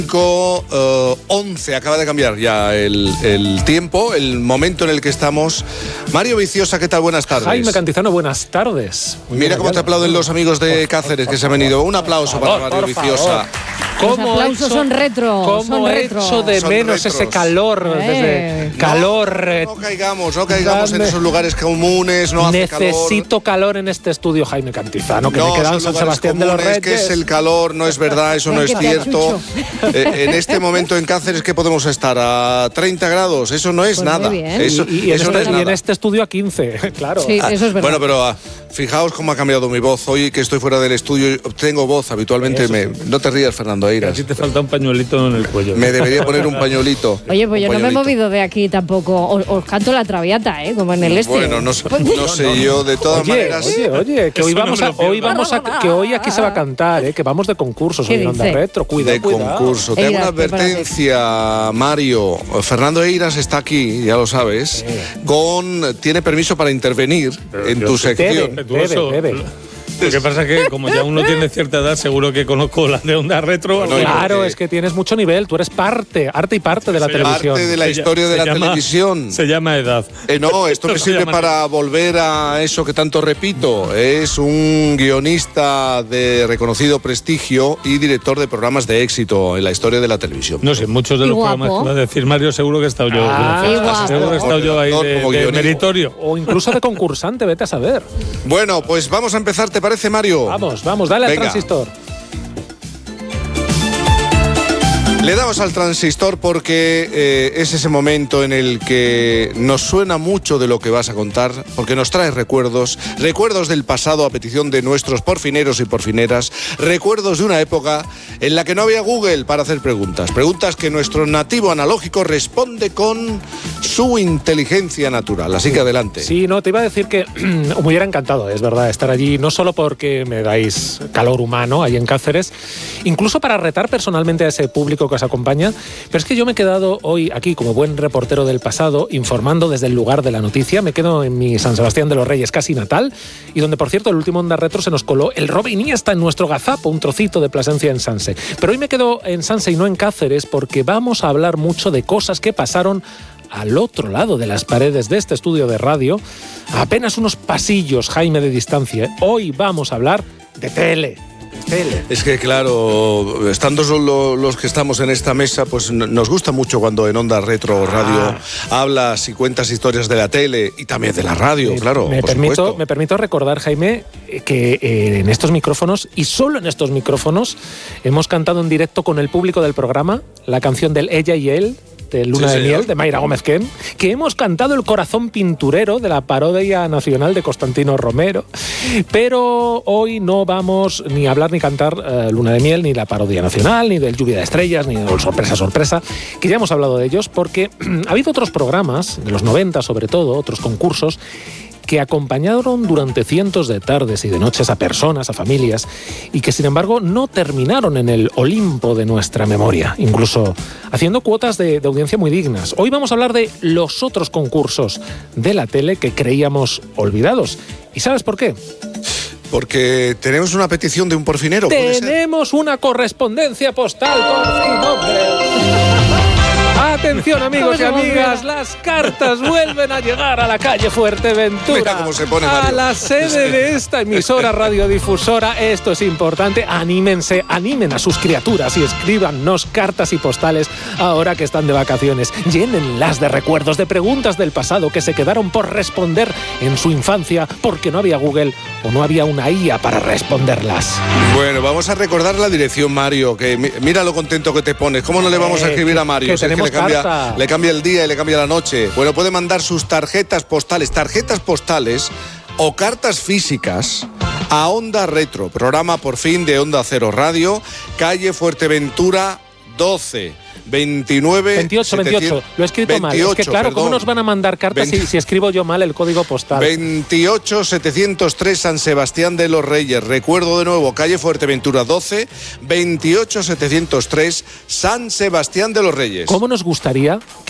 11, acaba de cambiar ya el tiempo, el momento en el que estamos. Mario Viciosa, ¿qué tal? Buenas tardes. Jaime Cantizano, buenas tardes. Mira cómo te aplauden los amigos de Cáceres que se han venido. Un aplauso para Mario Viciosa. Los aplausos son retro. ¿Cómo he hecho de menos ese calor? Calor. No caigamos en esos lugares comunes. No hace calor. Necesito calor en este estudio, Jaime Cantizano, que me he quedado en San Sebastián de los Reyes. Que es el calor, no es verdad, eso no es cierto. En este momento en Cáceres, ¿qué podemos estar? ¿A 30 grados? Eso no es pues nada. Eso no es nada. En este estudio a 15, claro. Sí, eso es verdad. Bueno, pero fijaos cómo ha cambiado mi voz. Hoy que estoy fuera del estudio, tengo voz habitualmente. No te rías, Fernando Eiras. Aquí te falta un pañuelito en el cuello. Me debería poner un pañuelito. Oye, pues yo no me he movido de aquí tampoco. Os canto la Traviata, como en el este. Bueno, no sé yo, de todas maneras. Oye, que hoy aquí se va a cantar, que vamos de concursos hoy en Onda Retro. Cuidado. Concurso. Te hago una advertencia, Mario. Fernando Eiras está aquí, ya lo sabes. Tiene permiso para intervenir en tu sección. Debe. Lo que pasa es que como ya uno tiene cierta edad, seguro que conozco las de Onda Retro. Claro, es que tienes mucho nivel. Tú eres arte y parte de la televisión. Parte de la historia de la televisión. Se llama edad. No, esto me sirve para volver a eso que tanto repito. Es un guionista de reconocido prestigio y director de programas de éxito en la historia de la televisión. No sé, muchos de los programas que va a decir Mario, seguro que he estado yo. Seguro que he estado yo ahí de meritorio. O incluso de concursante, vete a saber. Bueno, pues vamos a empezar, ¿te parece, Mario? Vamos, dale al transistor. Le damos al transistor porque es ese momento en el que nos suena mucho de lo que vas a contar, porque nos trae recuerdos del pasado a petición de nuestros porfineros y porfineras, recuerdos de una época en la que no había Google para hacer preguntas que nuestro nativo analógico responde con su inteligencia natural. Así que adelante. Sí, no, te iba a decir que me hubiera encantado, es verdad, estar allí, no solo porque me dais calor humano ahí en Cáceres, incluso para retar personalmente a ese público que os acompaña, pero es que yo me he quedado hoy aquí como buen reportero del pasado, informando desde el lugar de la noticia. Me quedo en mi San Sebastián de los Reyes casi natal, y donde, por cierto, el último Onda Retro se nos coló el Robe Iniesta en nuestro gazapo, un trocito de Plasencia en Sanse. Pero hoy me quedo en Sanse y no en Cáceres, porque vamos a hablar mucho de cosas que pasaron al otro lado de las paredes de este estudio de radio, a apenas unos pasillos, Jaime, de distancia. Hoy vamos a hablar de tele. Es que claro, estando solo los que estamos en esta mesa, pues nos gusta mucho cuando en Onda Retro Radio hablas y cuentas historias de la tele y también de la radio, claro. Me permito recordar, Jaime, que en estos micrófonos, y solo en estos micrófonos, hemos cantado en directo con el público del programa la canción del Ella y Él, de Luna de Miel, de Mayra Gómez Ken, que hemos cantado el corazón pinturero de la parodia nacional de Constantino Romero. Pero hoy no vamos ni a hablar ni cantar Luna de Miel, ni la parodia nacional, ni del Lluvia de Estrellas, ni del Sorpresa, que ya hemos hablado de ellos, porque ha habido otros programas, de los 90 sobre todo, otros concursos, que acompañaron durante cientos de tardes y de noches a personas, a familias, y que sin embargo no terminaron en el Olimpo de nuestra memoria, incluso haciendo cuotas de audiencia muy dignas. Hoy vamos a hablar de los otros concursos de la tele que creíamos olvidados. ¿Y sabes por qué? Porque tenemos una petición de un porfinero. Tenemos una correspondencia postal, por fin, hombre. Atención, amigos y amigas, las cartas vuelven a llegar a la calle Fuerteventura. Mira cómo se pone, Mario. A la sede de esta emisora radiodifusora. Esto es importante. Animen a sus criaturas y escríbanos cartas y postales ahora que están de vacaciones. Llénenlas de recuerdos, de preguntas del pasado que se quedaron por responder en su infancia porque no había Google o no había una IA para responderlas. Bueno, vamos a recordar la dirección, Mario, que mira lo contento que te pones. ¿Cómo no le vamos a escribir a Mario? Le cambia el día y le cambia la noche. Bueno, puede mandar sus tarjetas postales o cartas físicas a Onda Retro, programa por fin de Onda Cero Radio, calle Fuerteventura 12. 28. Lo he escrito 28, mal. Es que claro, ¿cómo nos van a mandar cartas si escribo yo mal el código postal? 28703 San Sebastián de los Reyes. Recuerdo de nuevo, calle Fuerteventura 12, 28703 San Sebastián de los Reyes. ¿Cómo nos gustaría